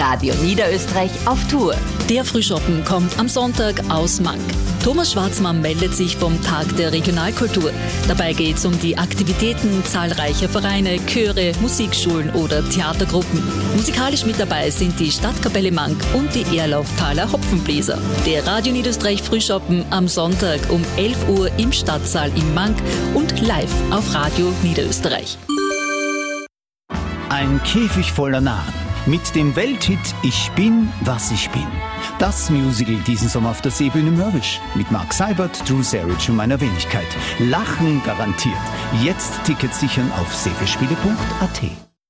Radio Niederösterreich auf Tour. Der Frühschoppen kommt am Sonntag aus Mank. Thomas Schwarzmann meldet sich vom Tag der Regionalkultur. Dabei geht es um die Aktivitäten zahlreicher Vereine, Chöre, Musikschulen oder Theatergruppen. Musikalisch mit dabei sind die Stadtkapelle Mank und die Erlauftaler Hopfenbläser. Der Radio Niederösterreich Frühschoppen am Sonntag um 11 Uhr im Stadtsaal in Mank und live auf Radio Niederösterreich. Ein Käfig voller Narren mit dem Welthit Ich bin, was ich bin. Das Musical diesen Sommer auf der Seebühne Mörbisch mit Mark Seibert, Drew Sarich und meiner Wenigkeit. Lachen garantiert. Jetzt Tickets sichern auf seeverspiele.at.